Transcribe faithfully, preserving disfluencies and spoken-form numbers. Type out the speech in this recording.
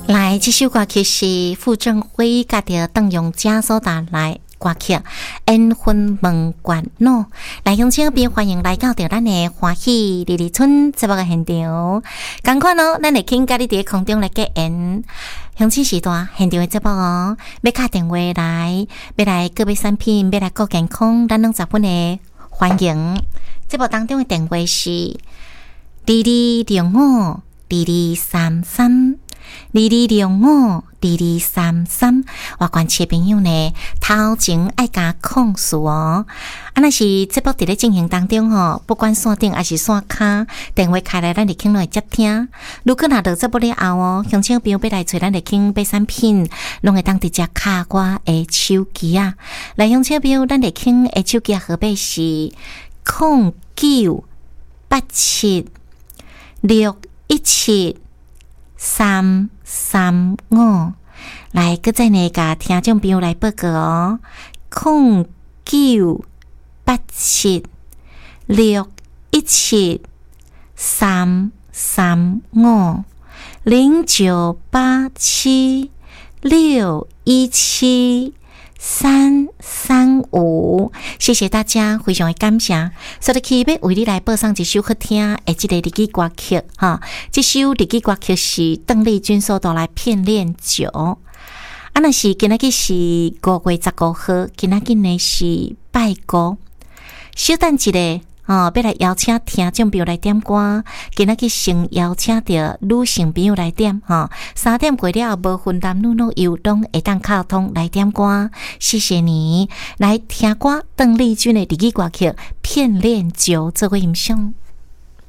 来，这首歌曲是傅政辉甲着邓永嘉所带来歌曲《缘分问关路》。来，乡亲朋友欢迎来到着咱的欢喜丽丽村节目嘅现场。赶快哦，咱会请甲你伫空中来结缘。乡亲时段现场的节目哦，要打电话来，要来个别产品，要来顾健康，咱两十分的欢迎。节目当中的电话是二二六五二二三三。二二六五二二三三，我关切朋友呢，头前爱加控诉哦。啊，那是节目伫咧进行当中吼，不管线顶还是线卡，电话开来，咱就肯来接听。如果若到节目了后哦，乡亲朋友要来找咱就肯买产品，拢会当直接卡我的手机啊。来，乡亲朋友，咱就肯的手机号码是零九八七六一七。三三五，来，搁再呢，甲听众朋友来报告哦。零九八七六一七三三五，零九八七六一七三三五，谢谢大家，非常的感谢。所以去要为你来播送一首好听的这个日语歌曲哈，这首日语歌曲是邓丽君所带来《片恋酒》。啊，那是今仔日是五月十五號，今仔日呢是拜五。小等一下哦，要来邀請聽眾朋友來點歌。今仔日先邀請到女性朋友來點哈，三點過了無分男女老幼攏會當溝通來點歌。謝謝你來聽歌，鄧麗君的日語歌曲《片戀酒》做個欣賞。